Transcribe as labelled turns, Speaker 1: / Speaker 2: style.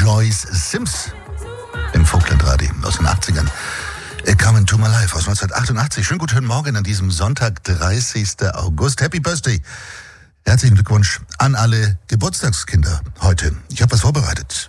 Speaker 1: Joyce Sims im Vogtlandradio aus den 80ern. Come Into My Life aus 1988. Schönen guten Morgen an diesem Sonntag, 30. August. Happy Birthday. Herzlichen Glückwunsch an alle Geburtstagskinder heute. Ich habe was vorbereitet.